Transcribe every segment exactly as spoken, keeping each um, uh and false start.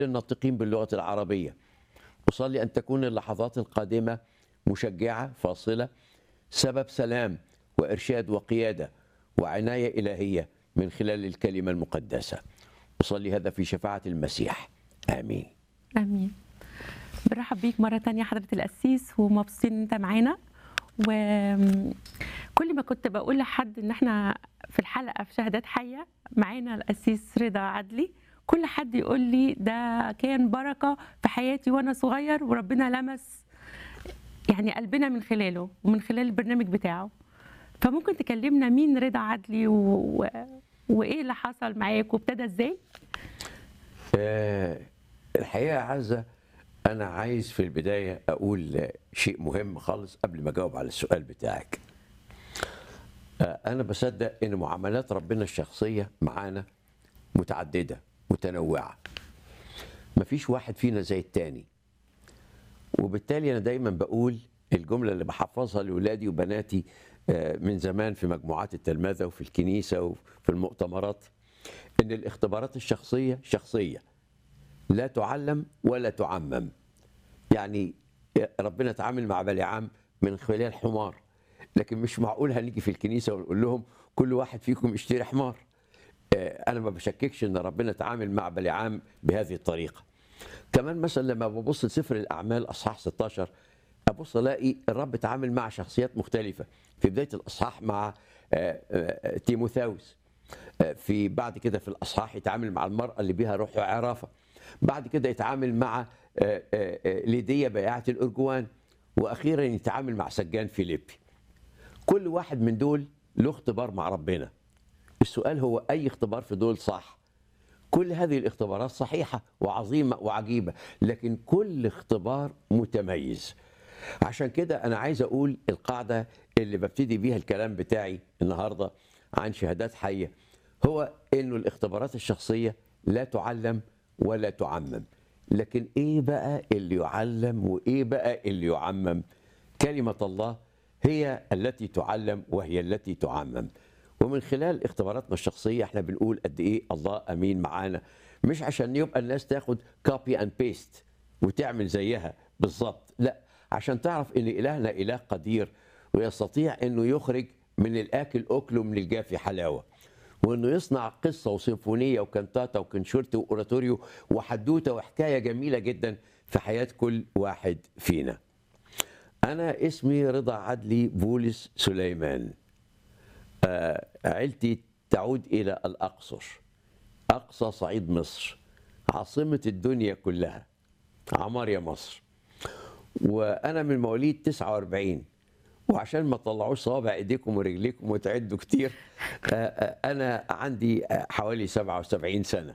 للناطقين باللغة العربية. أصلي أن تكون اللحظات القادمة مشجعة فاصلة، سبب سلام وإرشاد وقيادة وعناية إلهية من خلال الكلمة المقدسة. أصلي هذا في شفاعة المسيح، آمين. امين. برحب بيك مره تانية حضره القسيس، ومبسوطين ان انت معانا. وكل ما كنت بقول لحد ان احنا في الحلقه في شهادات حيه معانا القسيس رضا عدلي، كل حد يقول لي ده كان بركه في حياتي وانا صغير، وربنا لمس يعني قلبنا من خلاله ومن خلال البرنامج بتاعه. فممكن تكلمنا مين رضا عدلي و... و... وايه اللي حصل معاك وابتدى ازاي؟ آه الحقيقة يا عزة، أنا عايز في البداية أقول شيء مهم خالص قبل ما أجاوب على السؤال بتاعك. آه أنا بصدق إن معاملات ربنا الشخصية معانا متعددة متنوعة، مفيش واحد فينا زي التاني. وبالتالي أنا دايما بقول الجملة اللي بحفظها لأولادي وبناتي من زمان في مجموعات التلمذة وفي الكنيسة وفي المؤتمرات، إن الاختبارات الشخصية شخصية لا تعلم ولا تعمم. يعني ربنا تعامل مع بلعام من خلال حمار، لكن مش معقول هنيجي في الكنيسة ونقول لهم كل واحد فيكم يشتري حمار. أنا ما بشككش إن ربنا تعامل مع بلعام بهذه الطريقة. كمان مثلا لما ببص لسفر الأعمال أصحاح ستة عشر، أبص ألاقي الرب تعامل مع شخصيات مختلفة. في بداية الأصحاح مع تيموثاوس، في بعد كده في الأصحاح يتعامل مع المرأة اللي بيها روح عرافة، بعد كده يتعامل مع ليديا بائعة الأرجوان، وأخيرا يتعامل مع سجان فيليبي. كل واحد من دول له اختبار مع ربنا. السؤال هو أي اختبار في دول صح؟ كل هذه الاختبارات صحيحة وعظيمة وعجيبة، لكن كل اختبار متميز. عشان كده أنا عايز أقول القاعدة اللي ببتدي بيها الكلام بتاعي النهاردة عن شهادات حية، هو إنه الاختبارات الشخصية لا تعلم ولا تعمم. لكن إيه بقى اللي يعلم وإيه بقى اللي يعمم؟ كلمة الله هي التي تعلم وهي التي تعمم. ومن خلال اختباراتنا الشخصية احنا بنقول قد ايه الله امين معانا، مش عشان يبقى الناس تاخد كوبي اند بيست وتعمل زيها بالظبط، لا، عشان تعرف ان الهنا اله قدير ويستطيع انه يخرج من الاكل اكل ومن الجافي حلاوة، وانه يصنع قصة وسيمفونية وكانتاتا وكنشورت واوراتوريو وحدوتة وحكاية جميلة جدا في حياة كل واحد فينا. انا اسمي رضا عدلي بولس سليمان. آه عيلتي تعود إلى الأقصر، أقصى صعيد مصر، عاصمة الدنيا كلها، عمار مصر. وأنا من مواليد تسعة وأربعين، وعشان ما تطلعوش صوابع إيديكم ورجليكم وتعدوا كتير، آه آه أنا عندي حوالي سبعة وسبعين سنة،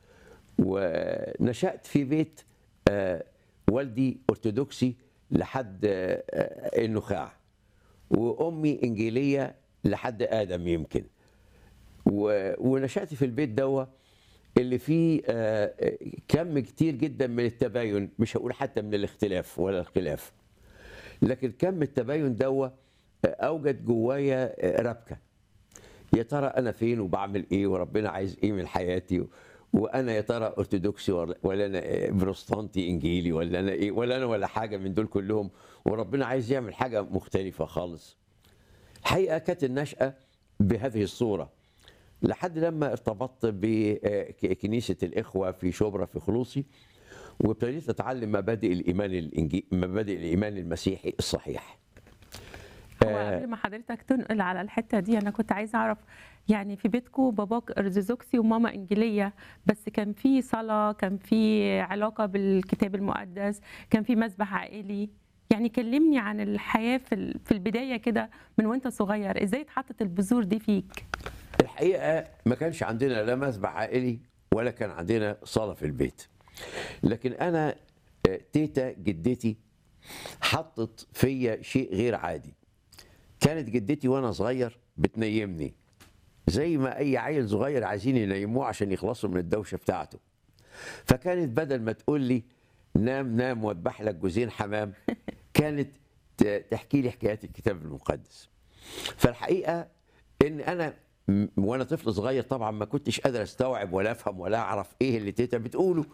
ونشأت في بيت آه والدي أرثوذكسي لحد آه النخاع، وأمي إنجيلية لحد آدم يمكن. ونشأت في البيت دوا اللي فيه كم كتير جدا من التباين، مش هقول حتى من الاختلاف ولا الخلاف، لكن كم التباين دوا أوجد جوايا ربكة. يا ترى أنا فين وبعمل إيه وربنا عايز إيه من حياتي، وأنا يا ترى أرثوذكسي ولا أنا بروتستانتي إنجيلي ولا أنا إيه، ولا أنا ولا حاجة من دول كلهم، وربنا عايز يعمل حاجة مختلفة خالص. الحقيقة كانت النشأة بهذه الصورة لحد لما ارتبطت بكنيسة الإخوة في شبرا في خلوصي، وابتديت أتعلم مبادئ الإيمان الإنجي... مبادئ الإيمان المسيحي الصحيح. هو قبل ما حضرتك تنقل على الحتة دي، أنا كنت عايزة أعرف يعني في بيتكم باباك أرثوذكسي وماما إنجيلية، بس كان في صلاة، كان في علاقة بالكتاب المقدس، كان في مسبح عائلي. يعني كلمني عن الحياة في في البداية كده من وانت صغير، ازاي اتحطت البذور دي فيك؟ الحقيقة ما كانش عندنا لا مسبح عائلي ولا كان عندنا صلاة في البيت، لكن أنا تيتا جدتي حطت فيا شيء غير عادي. كانت جدتي وأنا صغير بتنيمني زي ما أي عيل صغير عايزين ينيموه عشان يخلصوا من الدوشة بتاعته. فكانت بدل ما تقول لي نام نام واذبح لك جوزين حمام، كانت تحكي لي حكايات الكتاب المقدس. فالحقيقة ان انا وانا طفل صغير طبعا ما كنتش قادر استوعب ولا افهم ولا اعرف ايه اللي تيتا بتقوله،